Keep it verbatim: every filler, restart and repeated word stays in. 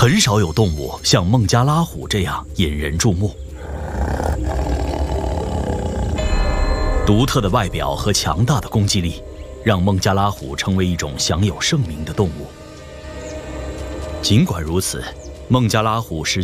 很少有动物像孟加拉虎这样引人注目。独特的外表和强大的攻击力，让孟加拉虎成为一种享有盛名的动物。尽管如此，孟加拉虎是